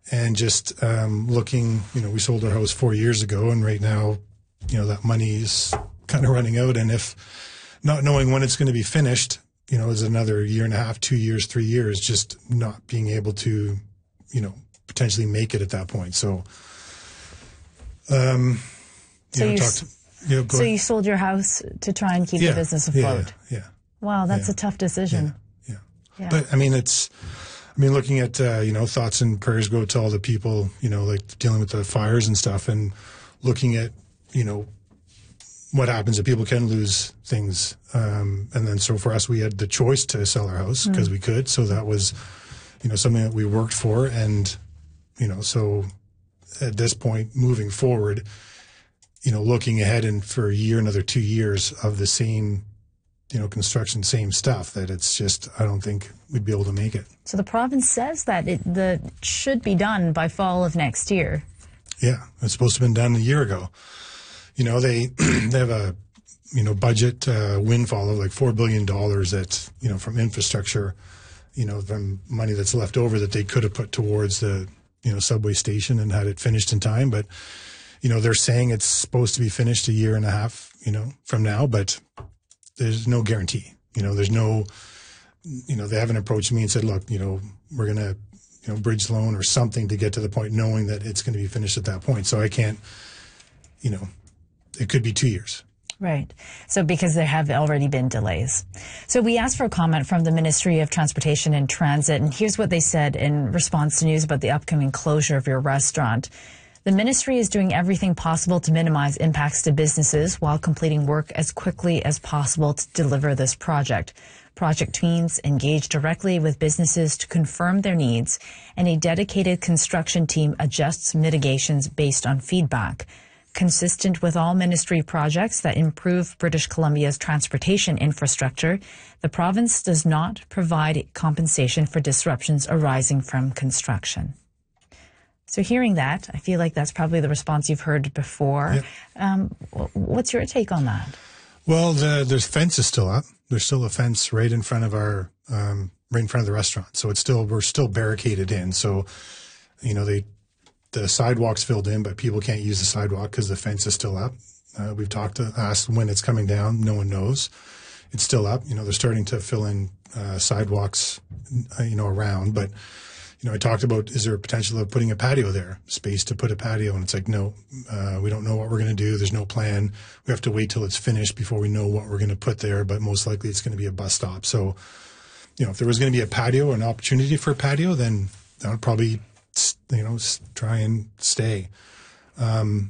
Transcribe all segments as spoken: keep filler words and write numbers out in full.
and just um, looking, you know, we sold our house four years ago, and right now, you know, that money's kind of running out. And if not knowing when it's going to be finished, you know, is another year and a half, two years, three years, just not being able to, you know, potentially make it at that point. So, um, you so know, you, talk to, you know, go so ahead. you sold your house to try and keep yeah, the business afloat. Yeah, yeah. Wow, that's yeah, a tough decision. Yeah, yeah. Yeah. But I mean, it's, I mean, looking at, uh, you know, thoughts and prayers go to all the people, you know, like dealing with the fires and stuff, and looking at, you know, what happens if people can lose things. Um, and then so for us, we had the choice to sell our house because mm. we could. So that was, you know, something that we worked for. And, you know, so at this point, moving forward, you know, looking ahead and for a year, another two years of the same, you know, construction, same stuff, that it's just, I don't think we'd be able to make it. So the province says that it the it should be done by fall of next year. Yeah, it's supposed to have been done a year ago. You know, they they have a, you know, budget uh, windfall of like four billion dollars that, you know, from infrastructure, you know, from money that's left over that they could have put towards the, you know, subway station and had it finished in time. But, you know, they're saying it's supposed to be finished a year and a half, you know, from now, but there's no guarantee. You know, there's no, you know, they haven't approached me and said, look, you know, we're going to, you know, bridge loan or something to get to the point knowing that it's going to be finished at that point. So I can't, you know, it could be two years. Right. So because there have already been delays. So we asked for a comment from the Ministry of Transportation and Transit, and here's what they said in response to news about the upcoming closure of your restaurant. The ministry is doing everything possible to minimize impacts to businesses while completing work as quickly as possible to deliver this project. Project teams engage directly with businesses to confirm their needs, and a dedicated construction team adjusts mitigations based on feedback. Consistent with all ministry projects that improve British Columbia's transportation infrastructure, the province does not provide compensation for disruptions arising from construction. So hearing that, I feel like that's probably the response you've heard before. Yep. Um, what's your take on that? Well, the, the fence is still up. There's still a fence right in front of our, um, right in front of the restaurant. So it's still, we're still barricaded in. So, you know, they, the sidewalk's filled in, but people can't use the sidewalk because the fence is still up. Uh, we've talked to, asked when it's coming down. No one knows. It's still up. You know, they're starting to fill in uh, sidewalks, uh, you know, around. But, you know, I talked about, is there a potential of putting a patio there, space to put a patio? And it's like, no, uh, we don't know what we're going to do. There's no plan. We have to wait till it's finished before we know what we're going to put there. But most likely it's going to be a bus stop. So, you know, if there was going to be a patio or an opportunity for a patio, then that would probably, you know, try and stay. Um,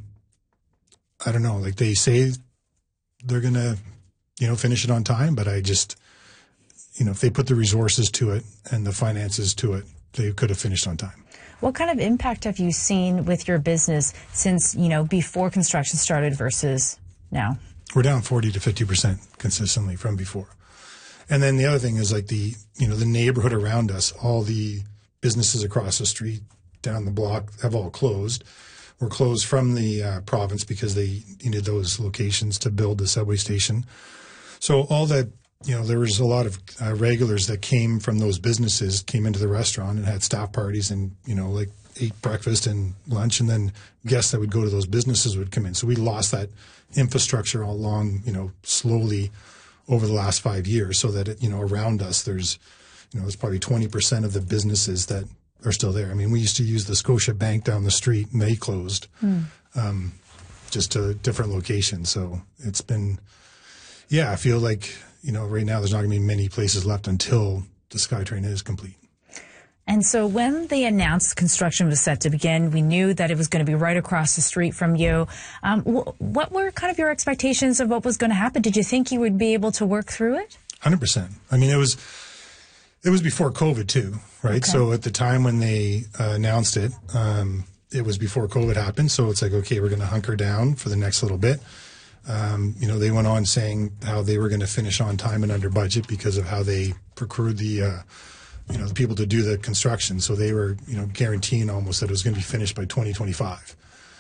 I don't know. Like they say they're going to, you know, finish it on time, but I just, you know, if they put the resources to it and the finances to it, they could have finished on time. What kind of impact have you seen with your business since, you know, before construction started versus now? We're down forty to fifty percent consistently from before. And then the other thing is like the, you know, the neighborhood around us, all the businesses across the street, down the block have all closed. We're closed from the uh, province because they needed those locations to build the subway station. So all that, you know, there was a lot of uh, regulars that came from those businesses, came into the restaurant and had staff parties and, you know, like ate breakfast and lunch, and then guests that would go to those businesses would come in. So we lost that infrastructure all along, you know, slowly over the last five years so that, it, you know, around us there's, you know, there's probably twenty percent of the businesses that are still there. I mean, we used to use the Scotia Bank down the street and they closed, mm. um, just to different locations. So it's been, yeah, I feel like, you know, right now there's not going to be many places left until the SkyTrain is complete. And so when they announced construction was set to begin, we knew that it was going to be right across the street from you. Um, wh- what were kind of your expectations of what was going to happen? Did you think you would be able to work through it? one hundred percent. I mean, it was... It was before COVID too, right? Okay. So at the time when they uh, announced it, um, it was before COVID happened. So it's like, okay, we're going to hunker down for the next little bit. Um, you know, they went on saying how they were going to finish on time and under budget because of how they procured the, uh, you know, the people to do the construction. So they were, you know, guaranteeing almost that it was going to be finished by twenty twenty-five.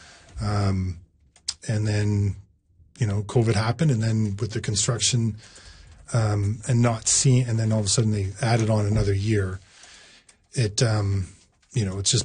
Um, and then, you know, COVID happened, and then with the construction. Um, and not seeing, and then all of a sudden they added on another year. It, um, you know, it's just